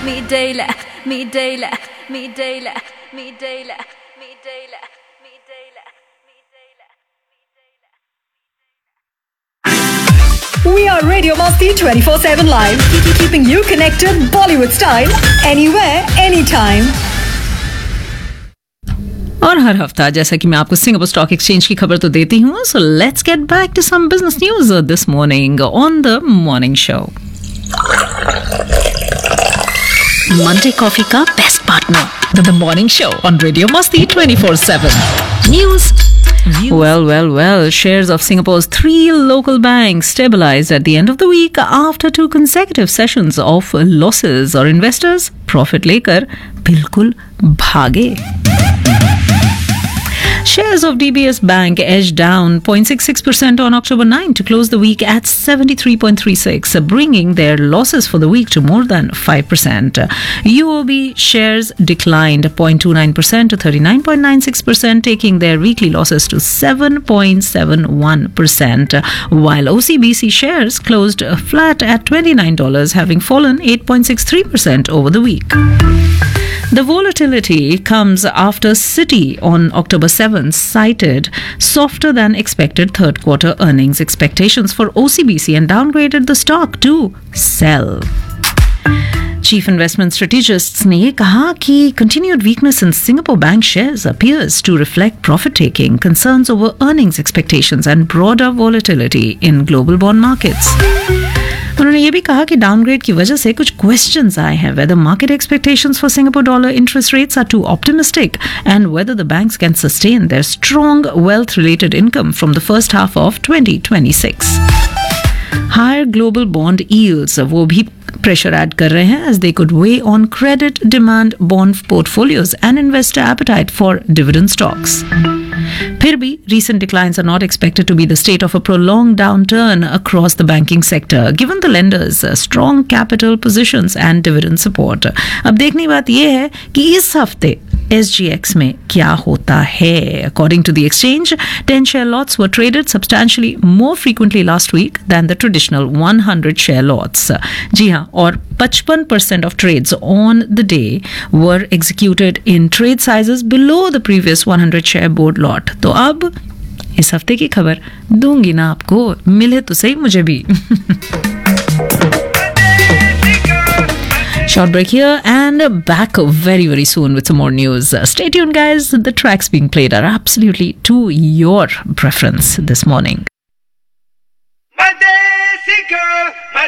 me daily, me daily, me daily, me daily, me daily, me daily. We are Radio Masti 24/7 live, keeping you connected Bollywood style anywhere, anytime. और हर हफ्ता जैसा कि मैं आपको Singapore stock exchange की खबर तो देती हूँ, so let's get back to some business news this morning on the morning show. Monday coffee का best partner, the morning show on radio मस्ती 24/7. News. Well, shares of Singapore's 3 local banks stabilized at the end of the week after 2 consecutive sessions of losses, और investors profit लेकर बिल्कुल भागे. Shares of DBS Bank edged down 0.66% on October 9 to close the week at 73.36, bringing their losses for the week to more than 5%. UOB shares declined 0.29% to 39.96%, taking their weekly losses to 7.71%, while OCBC shares closed flat at $29, having fallen 8.63% over the week. The volatility comes after Citi on October 7th cited softer than expected third quarter earnings expectations for OCBC and downgraded the stock to sell. Chief investment strategists ने कहा कि continued weakness in Singapore bank shares appears to reflect profit-taking, concerns over earnings expectations and broader volatility in global bond markets. उन्होंने ये भी कहा कि downgrade की वजह से कुछ क्वेश्चंस आए हैं, whether market expectations for Singapore dollar interest rates are too optimistic and whether the banks can sustain their strong wealth-related income from the first half of 2026. Higher global bond yields वो भी pressure add कर रहे हैं as they could weigh on credit demand, bond portfolios and investor appetite for dividend stocks. फिर भी recent declines are not expected to be the state of a prolonged downturn across the banking sector, given the lenders' strong capital positions and dividend support. अब देखने की बात यह है कि इस हफ्ते SGX में क्या होता है. According to the exchange, 10 share lots were traded substantially more frequently last week than the traditional 100 share lots. जी हाँ, और 55% of trades on the day were executed in trade sizes below the previous 100 share board lot. तो अब इस हफ्ते की खबर दूंगी ना आपको, मिले तो सही मुझे भी. Short break here and back very, very soon with some more news. Stay tuned, guys. The tracks being played are absolutely to your preference this morning. My Desi girl, my